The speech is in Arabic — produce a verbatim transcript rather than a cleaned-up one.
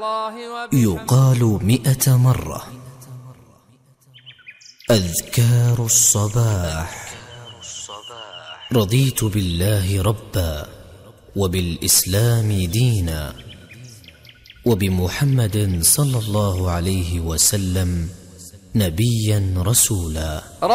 يقال مئة مرة. أذكار الصباح. رضيت بالله ربا وبالإسلام دينا وبمحمد صلى الله عليه وسلم نبيا رسولا.